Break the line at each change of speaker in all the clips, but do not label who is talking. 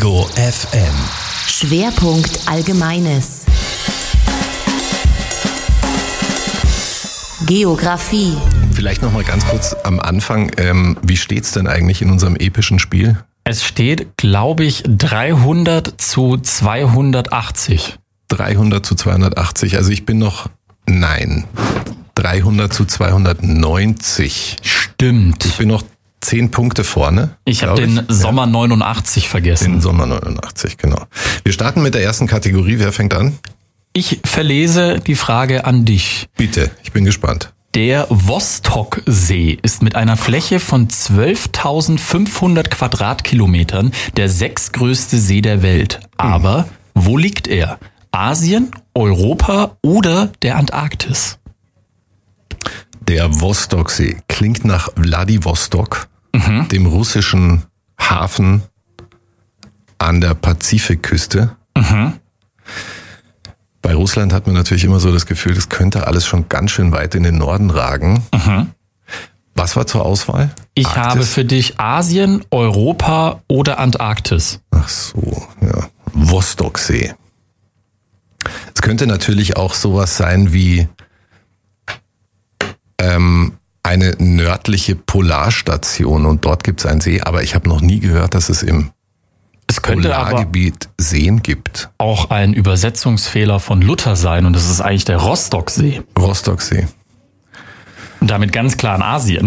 Ego FM.
Schwerpunkt Allgemeines. Geografie.
Vielleicht noch mal ganz kurz am Anfang. Wie steht's denn eigentlich in unserem epischen Spiel?
Es steht, glaube ich, 300-280.
300-280. Also ich bin noch, 300-290.
Stimmt.
Ich bin noch 10 Punkte vorne.
Ich habe den Sommer 89 vergessen.
Den Sommer 89, genau. Wir starten mit der ersten Kategorie. Wer fängt an?
Ich verlese die Frage an dich.
Bitte, ich bin gespannt.
Der Vostoksee ist mit einer Fläche von 12.500 Quadratkilometern der sechstgrößte See der Welt. Aber wo liegt er? Asien, Europa oder der Antarktis?
Der Vostoksee klingt nach Wladiwostok, dem russischen Hafen an der Pazifikküste. Bei Russland hat man natürlich immer so das Gefühl, das könnte alles schon ganz schön weit in den Norden ragen. Was war zur Auswahl?
Ich
Arktis?
habe für dich Asien, Europa oder Antarktis.
Ach so, ja. Vostoksee. Es könnte natürlich auch sowas sein wie eine nördliche Polarstation und dort gibt es einen See, aber ich habe noch nie gehört, dass es im
Es könnte aber
Polargebiet Seen gibt.
auch ein Übersetzungsfehler von Luther sein und das ist eigentlich der Rostocksee.
Rostocksee.
Und damit ganz klar in Asien.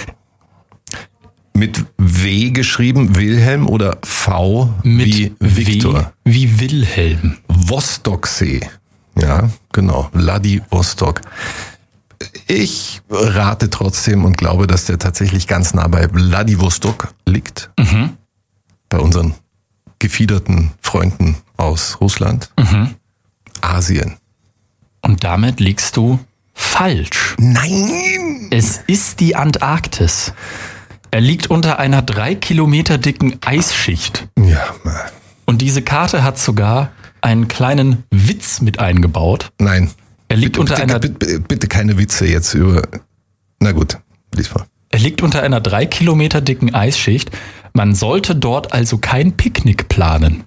Mit W geschrieben, Wilhelm oder V wie Viktor?
Wie Wilhelm.
Vostoksee. Ja, genau. Wladiwostok. Ich rate trotzdem und glaube, dass der tatsächlich ganz nah bei Wladiwostok liegt. Bei unseren gefiederten Freunden aus Russland. Asien.
Und damit liegst du falsch.
Nein!
Es ist die Antarktis. Er liegt unter einer 3 Kilometer dicken Eisschicht.
Ja,
Und diese Karte hat sogar einen kleinen Witz mit eingebaut.
nein.
Er liegt unter einer...
Bitte keine Witze jetzt über... Na gut, lies vor.
Er liegt unter einer 3 Kilometer dicken Eisschicht. Man sollte dort also kein Picknick planen.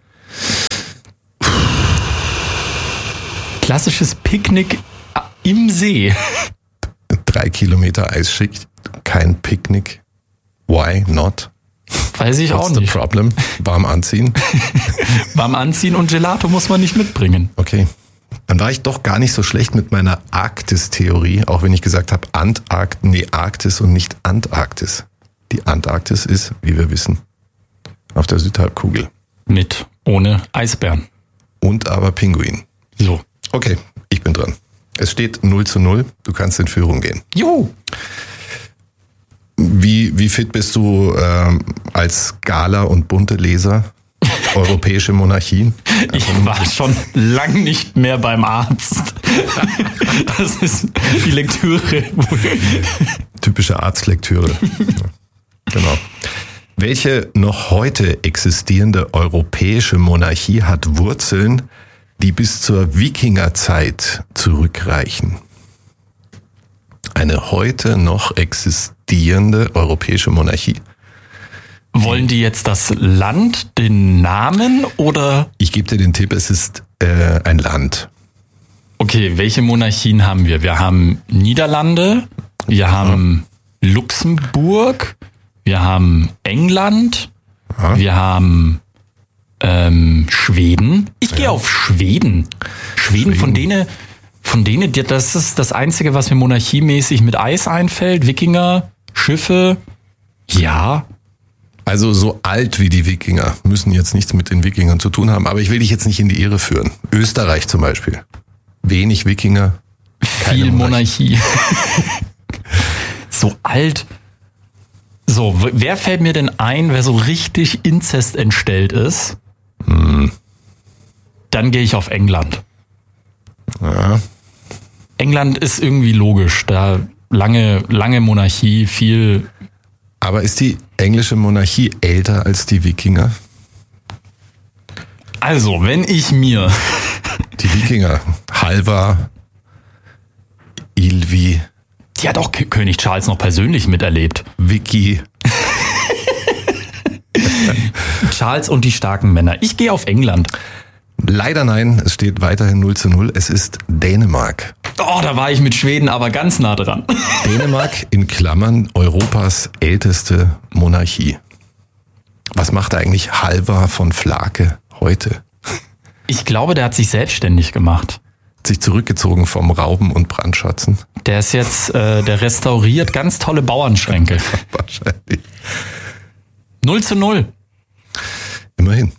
Klassisches Picknick im See.
3 Kilometer Eisschicht, kein Picknick. Why not?
Weiß ich auch
What's the
nicht.
problem? Warm anziehen?
Warm anziehen und Gelato muss man nicht mitbringen.
Okay. Dann war ich doch gar nicht so schlecht mit meiner Arktis-Theorie, auch wenn ich gesagt habe Arktis und nicht Antarktis. Die Antarktis ist, wie wir wissen, auf der Südhalbkugel.
Mit, ohne Eisbären.
Und aber Pinguin.
So.
Okay, ich bin dran. Es steht 0:0. Du kannst in Führung gehen.
Juhu.
Wie fit bist du als Gala- und bunte Leser? Europäische Monarchien?
Ich war schon lang nicht mehr beim Arzt. Das ist die Lektüre.
Typische Arztlektüre. Genau. Welche noch heute existierende europäische Monarchie hat Wurzeln, die bis zur Wikingerzeit zurückreichen? Eine heute noch existierende europäische Monarchie.
Wollen die jetzt das Land, den Namen oder?
Ich gebe dir den Tipp, es ist ein Land.
Okay, welche Monarchien haben wir? Wir haben Niederlande, wir haben Luxemburg, wir haben England, wir haben Schweden. Ich gehe auf Schweden. Schweden, von denen, das ist das Einzige, was mir monarchiemäßig mit Eis einfällt. Wikinger, Schiffe, ja.
Also so alt wie die Wikinger müssen jetzt nichts mit den Wikingern zu tun haben, aber ich will dich jetzt nicht in die Irre führen. Österreich zum Beispiel. Wenig Wikinger.
Viel Monarchie. So alt. So, wer fällt mir denn ein, wer so richtig Inzest entstellt ist? Dann gehe ich auf England.
Ja.
England ist irgendwie logisch. Da lange Monarchie, viel.
Aber ist die englische Monarchie älter als die Wikinger?
Also, wenn ich mir...
Die Wikinger. Halvar, Ilvi,
Die hat auch König Charles noch persönlich miterlebt.
Vicky.
Charles und die starken Männer. Ich gehe auf England.
Leider nein, es steht weiterhin 0:0. Es ist Dänemark.
Oh, da war ich mit Schweden aber ganz nah dran.
Dänemark in Klammern Europas älteste Monarchie. Was macht eigentlich Halvar von Flake heute?
Ich glaube, der hat sich selbstständig gemacht.
Sich zurückgezogen vom Rauben und Brandschatzen?
Der ist jetzt, der restauriert ganz tolle Bauernschränke.
Wahrscheinlich.
0:0.
Immerhin.